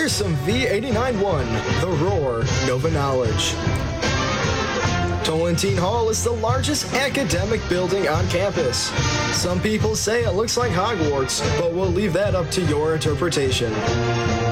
Here's some V89.1, The Roar, Nova Knowledge. Tolentine Hall is the largest academic building on campus. Some people say it looks like Hogwarts, but we'll leave that up to your interpretation.